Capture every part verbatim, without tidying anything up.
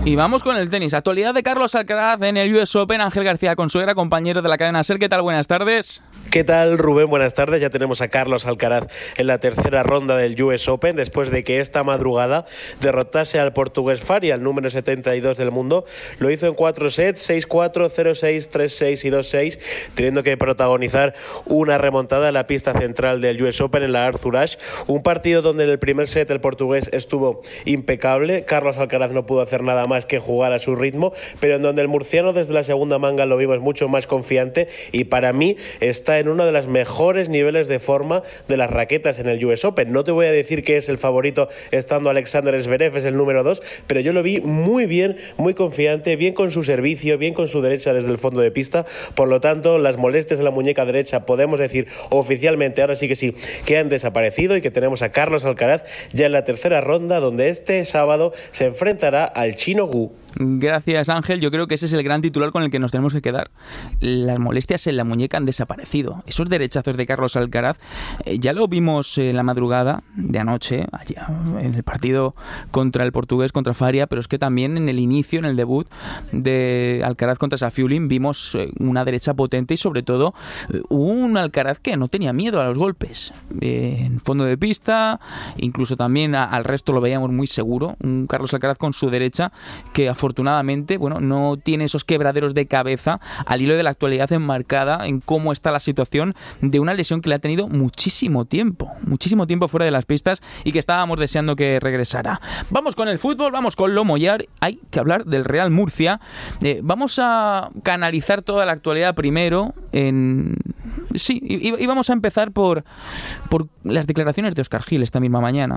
Y vamos con el tenis. Actualidad de Carlos Alcaraz en el U S Open. Ángel García Consuegra, compañero de la cadena SER. ¿Qué tal? Buenas tardes. ¿Qué tal, Rubén? Buenas tardes. Ya tenemos a Carlos Alcaraz en la tercera ronda del U S Open, después de que esta madrugada derrotase al portugués Faria, el número setenta y dos del mundo. Lo hizo en cuatro sets, seis cuatro, cero seis, tres seis y dos seis, teniendo que protagonizar una remontada en la pista central del U S Open, en la Arthur Ashe. Un partido donde en el primer set el portugués estuvo impecable. Carlos Alcaraz no pudo hacer nada más que jugar a su ritmo, pero en donde el murciano desde la segunda manga lo vimos mucho más confiante, y para mí está en uno de los mejores niveles de forma de las raquetas en el U S Open. No te voy a decir que es el favorito estando Alexander Zverev, es el número dos, pero yo lo vi muy bien, muy confiante, bien con su servicio, bien con su derecha desde el fondo de pista. Por lo tanto, las molestias en la muñeca derecha podemos decir oficialmente, ahora sí que sí, que han desaparecido, y que tenemos a Carlos Alcaraz ya en la tercera ronda, donde este sábado se enfrentará al chino Gu. Gracias, Ángel. Yo creo que ese es el gran titular con el que nos tenemos que quedar. Las molestias en la muñeca han desaparecido. Esos derechazos de Carlos Alcaraz eh, ya lo vimos en la madrugada de anoche, allá, en el partido contra el portugués, contra Faria, pero es que también en el inicio, en el debut de Alcaraz contra Safiullin, vimos eh, una derecha potente y sobre todo eh, un Alcaraz que no tenía miedo a los golpes. Eh, en fondo de pista, incluso también a, al resto lo veíamos muy seguro. Un Carlos Alcaraz con su derecha que afortunadamente, bueno, no tiene esos quebraderos de cabeza al hilo de la actualidad enmarcada en cómo está la situación de una lesión que le ha tenido muchísimo tiempo, muchísimo tiempo fuera de las pistas y que estábamos deseando que regresara. Vamos con el fútbol, vamos con Lomo y hay que hablar del Real Murcia. Eh, vamos a canalizar toda la actualidad primero en... Sí, y, y vamos a empezar por, por las declaraciones de Óscar Gil esta misma mañana,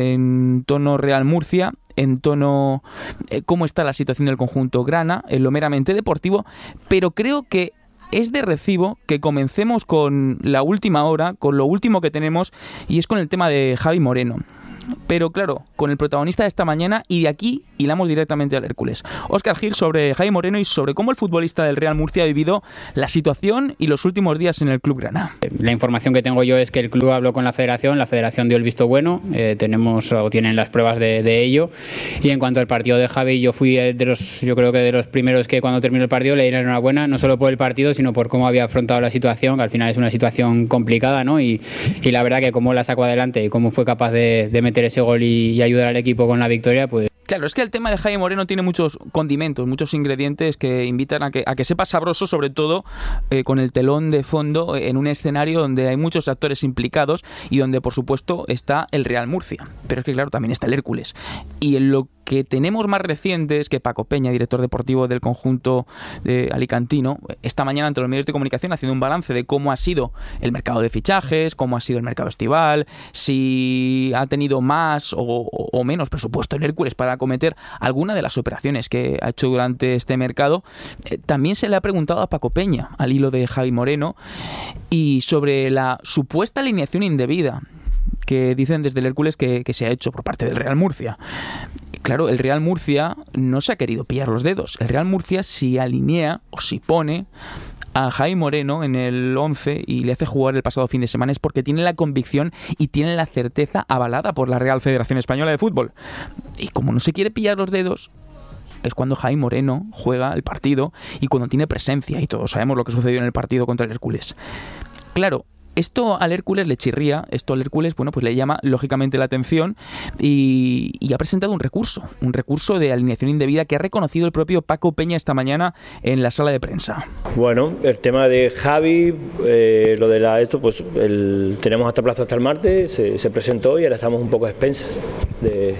en tono Real Murcia, en tono eh, cómo está la situación del conjunto grana, en lo meramente deportivo, pero creo que es de recibo que comencemos con la última hora, con lo último que tenemos, y es con el tema de Javi Moreno. Pero claro, con el protagonista de esta mañana, y de aquí hilamos directamente al Hércules. Óscar Gil sobre Javi Moreno y sobre cómo el futbolista del Real Murcia ha vivido la situación y los últimos días en el club grana. La información que tengo yo es que el club habló con la federación, la federación dio el visto bueno, eh, tenemos o tienen las pruebas de, de ello. Y en cuanto al partido de Javi, yo fui de los, yo creo que de los primeros que cuando terminó el partido le dieron enhorabuena, no solo por el partido, sino por cómo había afrontado la situación, que al final es una situación complicada, ¿no? Y, y la verdad que cómo la sacó adelante y cómo fue capaz de, de meter ese gol y, y ayudar al equipo con la victoria, pues... Claro, es que el tema de Javi Moreno tiene muchos condimentos, muchos ingredientes que invitan a que, a que sepa sabroso, sobre todo eh, con el telón de fondo en un escenario donde hay muchos actores implicados y donde, por supuesto, está el Real Murcia. Pero es que, claro, también está el Hércules. Y en lo que tenemos más reciente es que Paco Peña, director deportivo del conjunto de alicantino, esta mañana ante los medios de comunicación haciendo un balance de cómo ha sido el mercado de fichajes, cómo ha sido el mercado estival, si ha tenido más o, o menos presupuesto el Hércules para acometer alguna de las operaciones que ha hecho durante este mercado. Eh, también se le ha preguntado a Paco Peña, al hilo de Javi Moreno, y sobre la supuesta alineación indebida que dicen desde el Hércules que, que se ha hecho por parte del Real Murcia. Claro, el Real Murcia no se ha querido pillar los dedos. El Real Murcia si alinea o si pone a Javi Moreno en el once y le hace jugar el pasado fin de semana es porque tiene la convicción y tiene la certeza avalada por la Real Federación Española de Fútbol. Y como no se quiere pillar los dedos, es cuando Javi Moreno juega el partido y cuando tiene presencia, y todos sabemos lo que sucedió en el partido contra el Hércules. Claro, esto al Hércules le chirría, esto al Hércules, bueno, pues le llama lógicamente la atención y, y ha presentado un recurso, un recurso de alineación indebida que ha reconocido el propio Paco Peña esta mañana en la sala de prensa. Bueno, el tema de Javi, eh, lo de la esto, pues el, tenemos hasta plazo hasta el martes, se, se presentó y ahora estamos un poco a expensas de...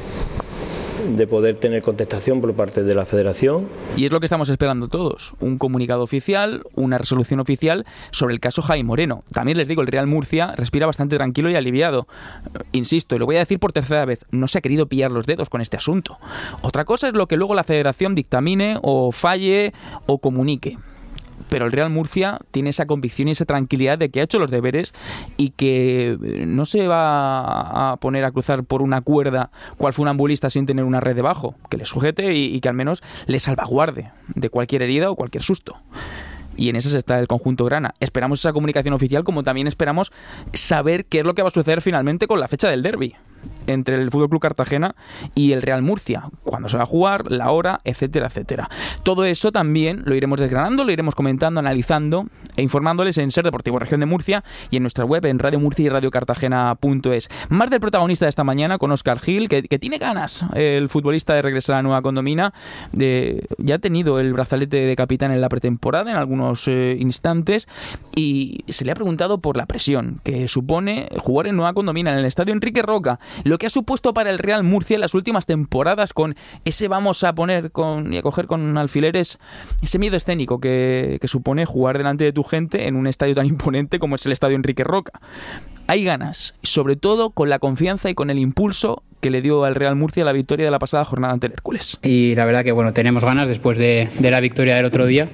de poder tener contestación por parte de la federación. Y es lo que estamos esperando todos, un comunicado oficial, una resolución oficial sobre el caso Javi Moreno. También les digo, el Real Murcia respira bastante tranquilo y aliviado. Insisto, y lo voy a decir por tercera vez, no se ha querido pillar los dedos con este asunto. Otra cosa es lo que luego la federación dictamine o falle o comunique. Pero el Real Murcia tiene esa convicción y esa tranquilidad de que ha hecho los deberes y que no se va a poner a cruzar por una cuerda cual funambulista sin tener una red debajo, que le sujete y, y que al menos le salvaguarde de cualquier herida o cualquier susto. Y en esas está el conjunto grana. Esperamos esa comunicación oficial, como también esperamos saber qué es lo que va a suceder finalmente con la fecha del derbi entre el F C Cartagena y el Real Murcia. cuándo se va a jugar, la hora, etcétera, etcétera. Todo eso también lo iremos desgranando, lo iremos comentando, analizando e informándoles en Ser Deportivo Región de Murcia y en nuestra web en Radio Murcia y Radio Cartagena punto es. Más del protagonista de esta mañana con Óscar Gil, que, que tiene ganas, el futbolista, de regresar a la nueva condomina. De, ya ha tenido el brazalete de capitán en la pretemporada en algunos eh, instantes y se le ha preguntado por la presión que supone jugar en nueva condomina en el estadio Enrique Roca, lo que ha supuesto para el Real Murcia en las últimas temporadas, con ese vamos a poner con, y a coger con alfileres, ese miedo escénico que, que supone jugar delante de tu gente en un estadio tan imponente como es el estadio Enrique Roca. Hay ganas, sobre todo con la confianza y con el impulso que le dio al Real Murcia la victoria de la pasada jornada ante el Hércules. Y la verdad que bueno, tenemos ganas después de, de la victoria del otro día.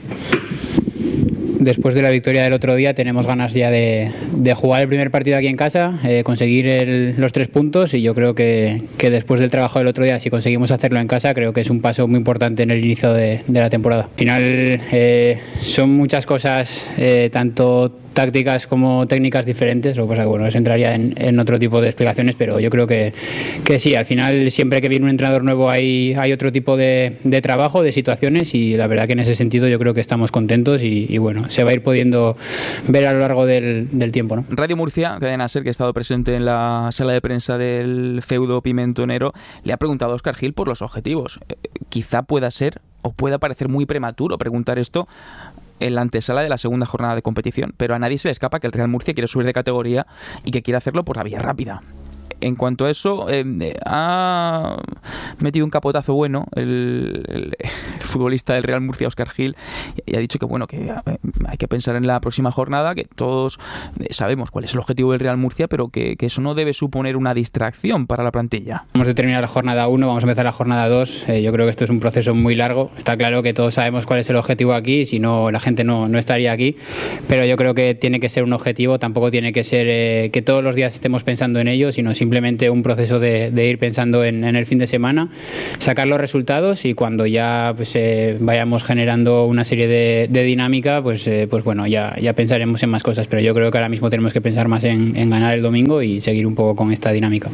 Después de la victoria del otro día tenemos ganas ya de, de jugar el primer partido aquí en casa, eh, conseguir el, los tres puntos, y yo creo que, que después del trabajo del otro día, si conseguimos hacerlo en casa, creo que es un paso muy importante en el inicio de, de la temporada. Al final eh, son muchas cosas, eh, tanto tácticas como técnicas diferentes, lo que pasa que bueno, eso entraría en, en otro tipo de explicaciones, pero yo creo que, que sí, al final siempre que viene un entrenador nuevo hay, hay otro tipo de, de trabajo, de situaciones, y la verdad que en ese sentido yo creo que estamos contentos y, y bueno, se va a ir pudiendo ver a lo largo del, del tiempo, ¿no? Radio Murcia, cadena SER, que ha estado presente en la sala de prensa del feudo pimentonero, le ha preguntado a Óscar Gil por los objetivos. Eh, quizá pueda ser o pueda parecer muy prematuro preguntar esto en la antesala de la segunda jornada de competición, pero a nadie se le escapa que el Real Murcia quiere subir de categoría y que quiere hacerlo por la vía rápida. En cuanto a eso, eh, ha metido un capotazo bueno el, el, el futbolista del Real Murcia, Óscar Gil, y ha dicho que bueno, que hay que pensar en la próxima jornada, que todos sabemos cuál es el objetivo del Real Murcia, pero que, que eso no debe suponer una distracción para la plantilla. Vamos a terminar la jornada uno, vamos a empezar la jornada dos. Eh, yo creo que esto es un proceso muy largo. Está claro que todos sabemos cuál es el objetivo aquí, si no la gente no, no estaría aquí, pero yo creo que tiene que ser un objetivo, tampoco tiene que ser eh, que todos los días estemos pensando en ello, sino simplemente Simplemente un proceso de, de ir pensando en, en el fin de semana, sacar los resultados, y cuando ya pues, eh, vayamos generando una serie de, de dinámica, pues, eh, pues bueno, ya, ya pensaremos en más cosas. Pero yo creo que ahora mismo tenemos que pensar más en, en ganar el domingo y seguir un poco con esta dinámica.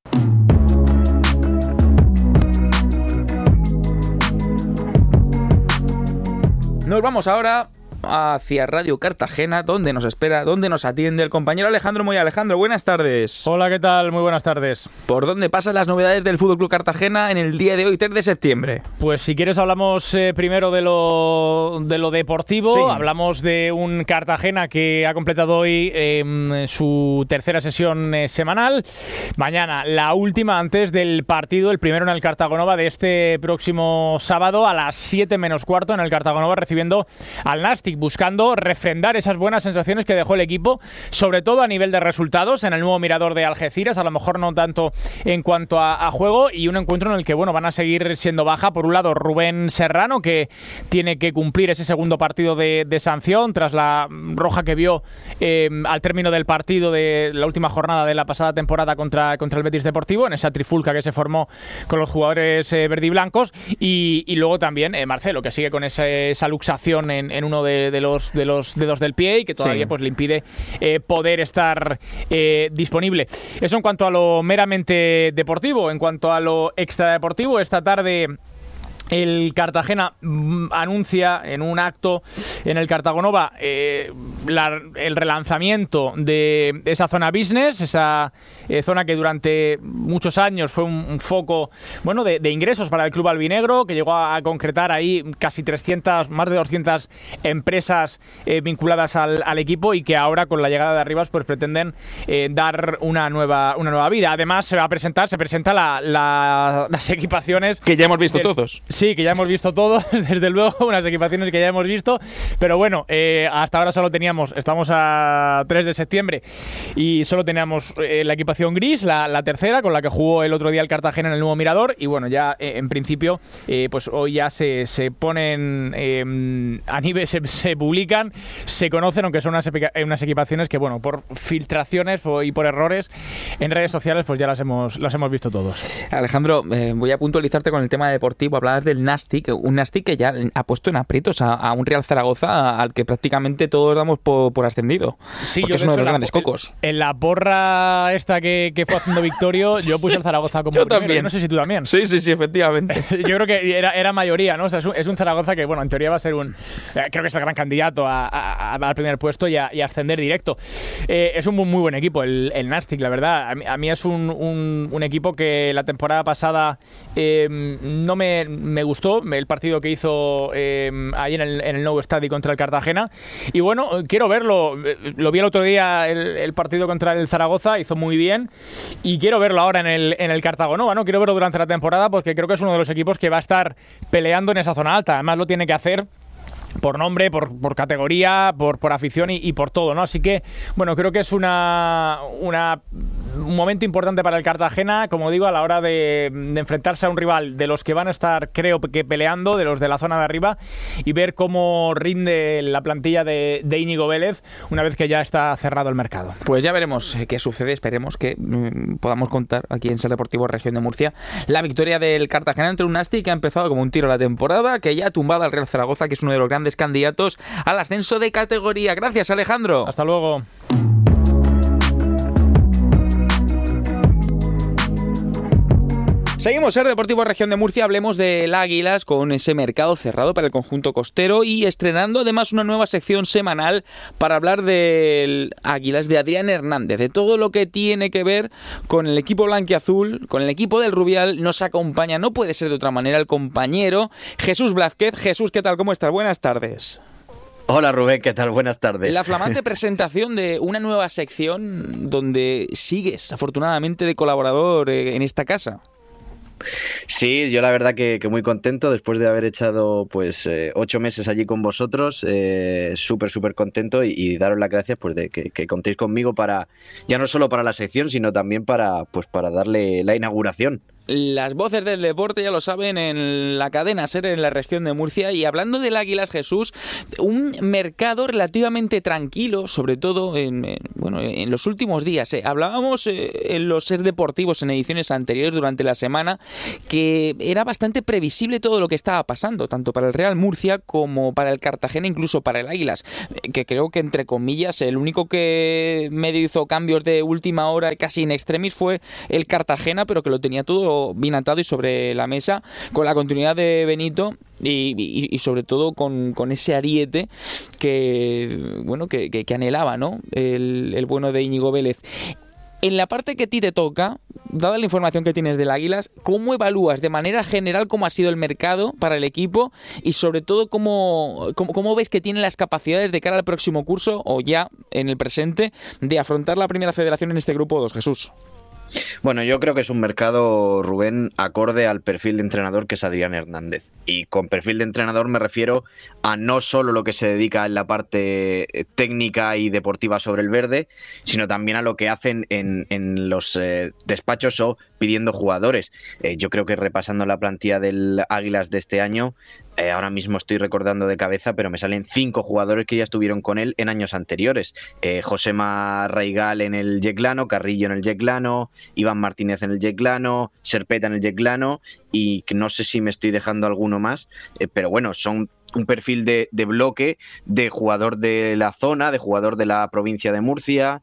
Nos vamos ahora hacia Radio Cartagena, donde nos espera, donde nos atiende el compañero Alejandro Moya. Alejandro, buenas tardes. Hola, ¿qué tal? Muy buenas tardes. ¿Por dónde pasan las novedades del F C Cartagena en el día de hoy, tres de septiembre? Pues si quieres hablamos eh, primero de lo, de lo deportivo. Sí. Hablamos de un Cartagena que ha completado hoy eh, su tercera sesión eh, semanal. Mañana la última antes del partido, el primero en el Cartagonova de este próximo sábado a las siete menos cuarto en el Cartagonova, recibiendo al Nastic, buscando refrendar esas buenas sensaciones que dejó el equipo, sobre todo a nivel de resultados, en el nuevo Mirador de Algeciras, a lo mejor no tanto en cuanto a, a juego, y un encuentro en el que bueno, van a seguir siendo baja, por un lado, Rubén Serrano, que tiene que cumplir ese segundo partido de, de sanción, tras la roja que vio eh, al término del partido de la última jornada de la pasada temporada contra, contra el Betis Deportivo, en esa trifulca que se formó con los jugadores eh, verdiblancos, y, y luego también eh, Marcelo, que sigue con ese, esa luxación en, en uno de, de, los, de los dedos del pie, y que todavía sí. pues, le impide eh, poder estar eh, disponible. Eso en cuanto a lo meramente deportivo. En cuanto a lo extradeportivo, esta tarde el Cartagena anuncia en un acto en el Cartagonova eh, la, el relanzamiento de esa zona business, esa eh, zona que durante muchos años fue un, un foco bueno de, de ingresos para el club albinegro, que llegó a, a concretar ahí casi trescientas, más de doscientas empresas eh, vinculadas al, al equipo, y que ahora con la llegada de Arribas pues pretenden eh, dar una nueva, una nueva vida. Además se va a presentar, se presenta la, la, las equipaciones que ya hemos visto del, todos. Sí, que ya hemos visto todo, desde luego, unas equipaciones que ya hemos visto, pero bueno, eh, hasta ahora solo teníamos, estamos a tres de septiembre, y solo teníamos eh, la equipación gris, la, la tercera, con la que jugó el otro día el Cartagena en el nuevo Mirador, y bueno, ya eh, en principio, eh, pues hoy ya se, se ponen eh, a nivel, se, se publican, se conocen, aunque son unas, unas equipaciones que, bueno, por filtraciones y por errores en redes sociales, pues ya las hemos, las hemos visto todos. Alejandro, eh, voy a puntualizarte con el tema deportivo. Hablabas del Nastic, un Nastic que ya ha puesto en aprietos a, a un Real Zaragoza al que prácticamente todos damos por, por ascendido, sí, porque yo es uno de los la, grandes cocos. En la porra esta que, que fue haciendo Victorio, yo puse al Zaragoza como yo primero, también. No sé si tú también. Sí, sí, sí, efectivamente. Yo creo que era, era mayoría, ¿no? O sea, es un, es un Zaragoza que, bueno, en teoría va a ser un... Eh, creo que es el gran candidato a, a, a, al primer puesto y a, y a ascender directo. Eh, es un muy, muy buen equipo, el, el Nastic, la verdad. A mí, a mí es un, un, un equipo que la temporada pasada eh, no me, me gustó, el partido que hizo eh, ahí en el, en el nuevo estadio contra el Cartagena. Y bueno, quiero verlo. Lo vi el otro día, el, el partido contra el Zaragoza, hizo muy bien. Y quiero verlo ahora en el, en el Cartagonova, ¿no? Quiero verlo durante la temporada porque creo que es uno de los equipos que va a estar peleando en esa zona alta. Además lo tiene que hacer por nombre, por, por categoría, por, por afición y, y por todo, ¿no? Así que, bueno, creo que es una, una un momento importante para el Cartagena, como digo, a la hora de, de enfrentarse a un rival de los que van a estar, creo que peleando, de los de la zona de arriba, y ver cómo rinde la plantilla de, de Íñigo Vélez una vez que ya está cerrado el mercado. Pues ya veremos qué sucede, esperemos que mmm, podamos contar aquí en Ser Deportivo Región de Murcia la victoria del Cartagena entre un Nastic que ha empezado como un tiro la temporada, que ya ha tumbado al Real Zaragoza, que es uno de los grandes candidatos al ascenso de categoría. Gracias, Alejandro. Hasta luego. Seguimos, Ser Deportivo Región de Murcia, hablemos del Águilas con ese mercado cerrado para el conjunto costero y estrenando además una nueva sección semanal para hablar del Águilas de Adrián Hernández, de todo lo que tiene que ver con el equipo blanquiazul, con el equipo del Rubial. Nos acompaña, no puede ser de otra manera, el compañero Jesús Blázquez. Jesús, ¿qué tal? ¿Cómo estás? Buenas tardes. Hola Rubén, ¿qué tal? Buenas tardes. La flamante presentación de una nueva sección donde sigues, afortunadamente, de colaborador en esta casa. Sí, yo la verdad que, que muy contento después de haber echado pues eh, ocho meses allí con vosotros, eh, súper súper contento y, y daros las gracias pues de que, que contéis conmigo para ya no solo para la sección sino también para pues para darle la inauguración. Las voces del deporte ya lo saben en la cadena SER en la región de Murcia. Y hablando del Águilas, Jesús, un mercado relativamente tranquilo, sobre todo en, en bueno en los últimos días. ¿eh? Hablábamos eh, en los SER deportivos en ediciones anteriores durante la semana que era bastante previsible todo lo que estaba pasando, tanto para el Real Murcia como para el Cartagena, incluso para el Águilas, que creo que entre comillas el único que medio hizo cambios de última hora casi in extremis fue el Cartagena, pero que lo tenía todo bien atado y sobre la mesa con la continuidad de Benito y, y, y sobre todo con, con ese ariete que bueno que, que, que anhelaba, ¿no? El, el bueno de Íñigo Vélez. En la parte que a ti te toca, dada la información que tienes del Águilas, ¿cómo evalúas de manera general cómo ha sido el mercado para el equipo y sobre todo cómo, cómo, cómo ves que tienen las capacidades de cara al próximo curso o ya en el presente de afrontar la primera federación en este grupo dos, Jesús? Bueno, yo creo que es un mercado, Rubén, acorde al perfil de entrenador que es Adrián Hernández. Y con perfil de entrenador me refiero a no solo lo que se dedica en la parte técnica y deportiva sobre el verde, sino también a lo que hacen en, en los eh, despachos o pidiendo jugadores. Eh, yo creo que repasando la plantilla del Águilas de este año, eh, ahora mismo estoy recordando de cabeza, pero me salen cinco jugadores que ya estuvieron con él en años anteriores. Eh, Josema Raigal en el Yeclano, Carrillo en el Yeclano, Iván Martínez en el Yeclano, Serpeta en el Yeclano y no sé si me estoy dejando alguno más, eh, pero bueno, son un perfil de, de bloque, de jugador de la zona, de jugador de la provincia de Murcia,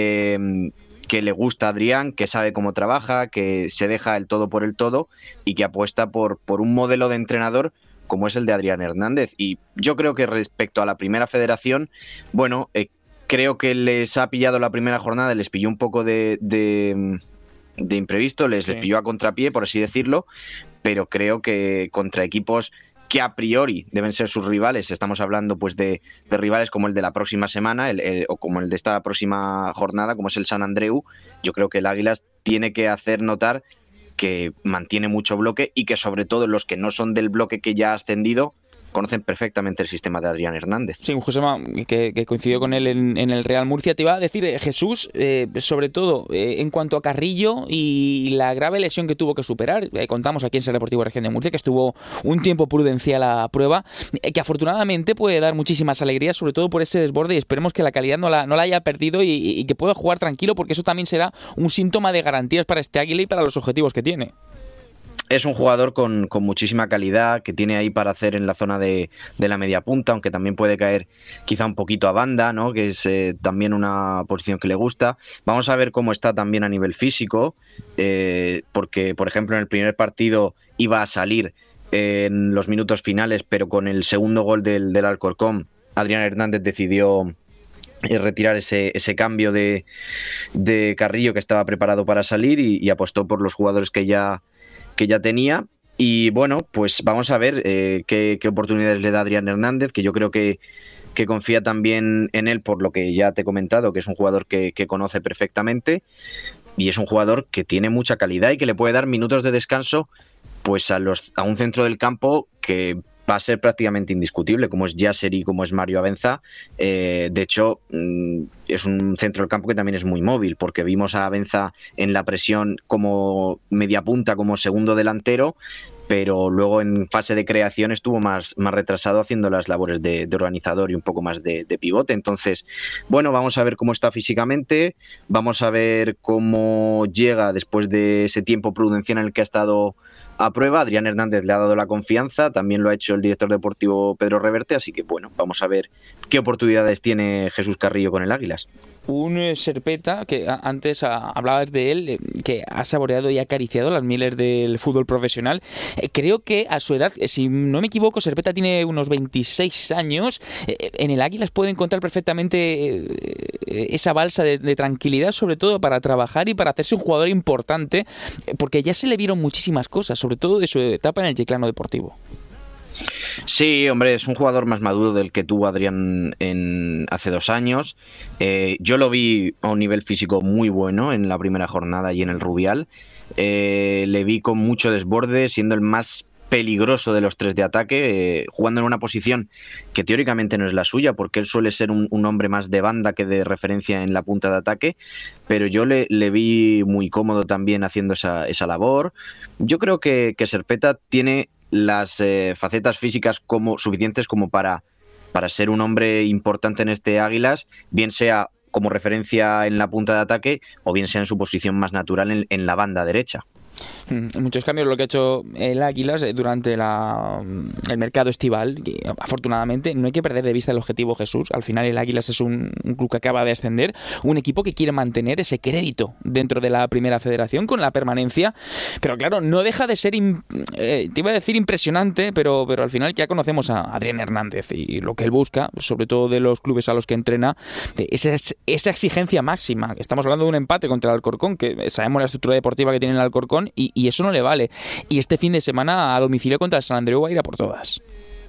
eh, que le gusta a Adrián, que sabe cómo trabaja, que se deja el todo por el todo y que apuesta por, por un modelo de entrenador como es el de Adrián Hernández. Y yo creo que respecto a la primera federación, bueno, eh, creo que les ha pillado la primera jornada, les pilló un poco de, de, de imprevisto, les, sí. les pilló a contrapié, por así decirlo, pero creo que contra equipos que a priori deben ser sus rivales, estamos hablando pues de, de rivales como el de la próxima semana el, el, o como el de esta próxima jornada, como es el San Andreu, yo creo que el Águilas tiene que hacer notar que mantiene mucho bloque y que sobre todo los que no son del bloque que ya ha ascendido conocen perfectamente el sistema de Adrián Hernández. Sí, un Josema que, que coincidió con él en, en el Real Murcia. Te iba a decir, eh, Jesús, eh, sobre todo eh, en cuanto a Carrillo y la grave lesión que tuvo que superar. Eh, contamos aquí en Ser Deportivo Región de Murcia que estuvo un tiempo prudencial a prueba, eh, que afortunadamente puede dar muchísimas alegrías, sobre todo por ese desborde, y esperemos que la calidad no la, no la haya perdido y, y que pueda jugar tranquilo, porque eso también será un síntoma de garantías para este Águila y para los objetivos que tiene. es un jugador con, con muchísima calidad, que tiene ahí para hacer en la zona de, de la media punta, aunque también puede caer quizá un poquito a banda, ¿no? Que es eh, también una posición que le gusta. Vamos a ver cómo está también a nivel físico, eh, porque, por ejemplo, en el primer partido iba a salir eh, en los minutos finales, pero con el segundo gol del, del Alcorcón, Adrián Hernández decidió retirar ese, ese cambio de, de Carrillo, que estaba preparado para salir, y, y apostó por los jugadores que ya que ya tenía. Y bueno, pues vamos a ver eh, qué, qué oportunidades le da Adrián Hernández, que yo creo que, que confía también en él, por lo que ya te he comentado, que es un jugador que, que conoce perfectamente, y es un jugador que tiene mucha calidad y que le puede dar minutos de descanso pues a, los, a un centro del campo que va a ser prácticamente indiscutible, como es Yasser y como es Mario Abenza. Eh, de hecho, es un centro del campo que también es muy móvil, porque vimos a Abenza en la presión como media punta, como segundo delantero, pero luego en fase de creación estuvo más, más retrasado haciendo las labores de, de organizador y un poco más de, de pivote. Entonces, bueno, vamos a ver cómo está físicamente, vamos a ver cómo llega después de ese tiempo prudencial en el que ha estado a prueba. Adrián Hernández le ha dado la confianza, también lo ha hecho el director deportivo Pedro Reverte, así que bueno, vamos a ver qué oportunidades tiene Jesús Carrillo con el Águilas. Un eh, Serpeta, que a, antes a, hablabas de él, eh, que ha saboreado y acariciado las mieles del fútbol profesional. Eh, creo que a su edad, eh, si no me equivoco, Serpeta tiene unos veintiséis años. Eh, en el Águilas puede encontrar perfectamente eh, esa balsa de, de tranquilidad, sobre todo para trabajar y para hacerse un jugador importante, eh, porque ya se le vieron muchísimas cosas, sobre todo de su etapa en el Chiclano Deportivo. Sí, hombre, es un jugador más maduro del que tuvo Adrián en, hace dos años. Eh, yo lo vi a un nivel físico muy bueno en la primera jornada y en el Rubial. Eh, le vi con mucho desborde, siendo el más peligroso de los tres de ataque, eh, jugando en una posición que teóricamente no es la suya, porque él suele ser un, un hombre más de banda que de referencia en la punta de ataque, pero yo le, le vi muy cómodo también haciendo esa, esa labor. Yo creo que, que Serpeta tiene las eh, facetas físicas como suficientes como para, para ser un hombre importante en este Águilas, bien sea como referencia en la punta de ataque o bien sea en su posición más natural en, en la banda derecha. Muchos cambios lo que ha hecho el Águilas durante la, el mercado estival, que afortunadamente no hay que perder de vista el objetivo, Jesús. Al final el Águilas es un, un club que acaba de ascender, un equipo que quiere mantener ese crédito dentro de la primera federación con la permanencia, pero claro, no deja de ser, eh, te iba a decir impresionante, pero, pero al final ya conocemos a Adrián Hernández y lo que él busca, sobre todo de los clubes a los que entrena, esa, esa exigencia máxima. Estamos hablando de un empate contra el Alcorcón, que sabemos la estructura deportiva que tiene el Alcorcón, y, y eso no le vale. Y este fin de semana a domicilio contra el San Andreu va a ir a por todas.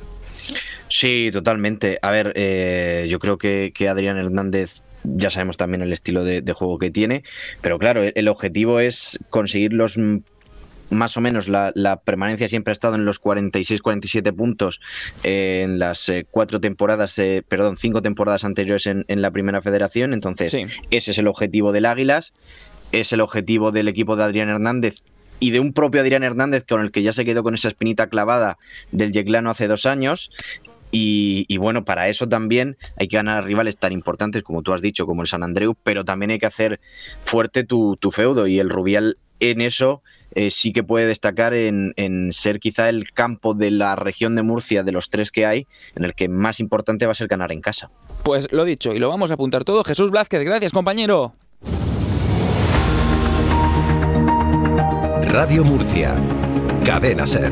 Sí, totalmente. A ver, eh, yo creo que, que Adrián Hernández, ya sabemos también el estilo de, de juego que tiene, pero claro, el, el objetivo es conseguir los más o menos la, la permanencia. Siempre ha estado en los cuarenta y seis cuarenta y siete puntos eh, en las eh, cuatro temporadas, eh, perdón, cinco temporadas anteriores en, en la primera federación. Entonces, sí, ese es el objetivo del Águilas, es el objetivo del equipo de Adrián Hernández y de un propio Adrián Hernández con el que ya se quedó con esa espinita clavada del Yeclano hace dos años. Y, y bueno, para eso también hay que ganar a rivales tan importantes como tú has dicho, como el San Andreu, pero también hay que hacer fuerte tu, tu feudo, y el Rubial en eso eh, sí que puede destacar en, en ser quizá el campo de la región de Murcia, de los tres que hay, en el que más importante va a ser ganar en casa. Pues lo dicho, y lo vamos a apuntar todo. Jesús Blázquez, gracias, compañero. Radio Murcia, Cadena SER.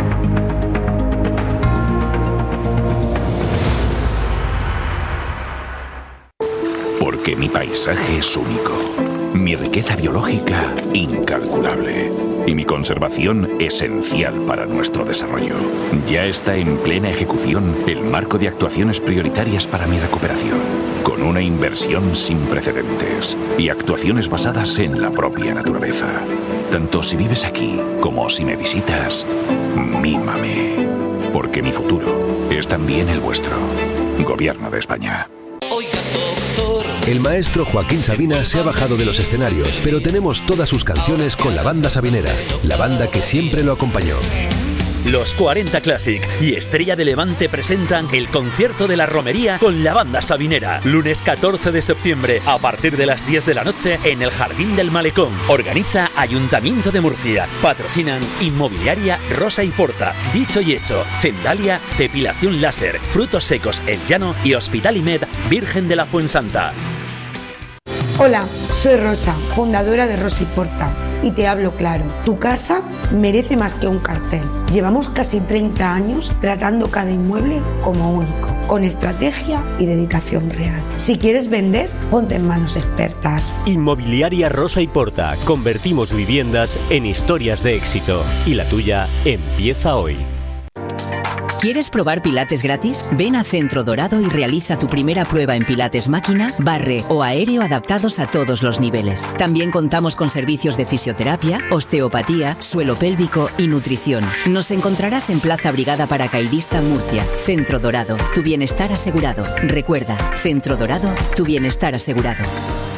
Porque mi paisaje es único, mi riqueza biológica incalculable y mi conservación esencial para nuestro desarrollo. Ya está en plena ejecución el marco de actuaciones prioritarias para mi recuperación, con una inversión sin precedentes y actuaciones basadas en la propia naturaleza. Tanto si vives aquí como si me visitas, mímame, porque mi futuro es también el vuestro. Gobierno de España. El maestro Joaquín Sabina se ha bajado de los escenarios, pero tenemos todas sus canciones con la banda sabinera, la banda que siempre lo acompañó. Los cuarenta Classic y Estrella de Levante presentan el concierto de la romería con la banda sabinera. Lunes catorce de septiembre a partir de las diez de la noche en el Jardín del Malecón. Organiza Ayuntamiento de Murcia. Patrocinan Inmobiliaria Rosa y Porta. Dicho y hecho, Cendalia, Depilación Láser, Frutos Secos El Llano y Hospital Imed Virgen de la Fuensanta. Hola, soy Rosa, fundadora de Rosa y Porta, y te hablo claro. Tu casa merece más que un cartel. Llevamos casi treinta años tratando cada inmueble como único, con estrategia y dedicación real. Si quieres vender, ponte en manos expertas. Inmobiliaria Rosa y Porta. Convertimos viviendas en historias de éxito. Y la tuya empieza hoy. ¿Quieres probar pilates gratis? Ven a Centro Dorado y realiza tu primera prueba en pilates máquina, barre o aéreo adaptados a todos los niveles. También contamos con servicios de fisioterapia, osteopatía, suelo pélvico y nutrición. Nos encontrarás en Plaza Brigada Paracaidista Murcia. Centro Dorado, tu bienestar asegurado. Recuerda, Centro Dorado, tu bienestar asegurado.